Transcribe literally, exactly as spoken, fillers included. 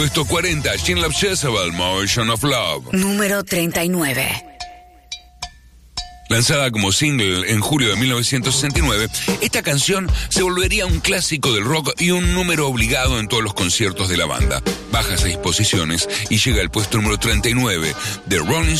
Puesto cuarenta, Jean-Love Jezebel, Motion of Love. Número treinta y nueve. Lanzada como single en julio de mil novecientos sesenta y nueve, esta canción se volvería un clásico del rock y un número obligado en todos los conciertos de la banda. Baja seis posiciones y llega al puesto número treinta y nueve de Rolling